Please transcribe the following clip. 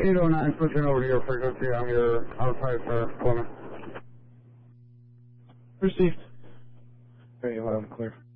809, switching over to your frequency. I'm your outside Plymouth. Received. Very loud and clear.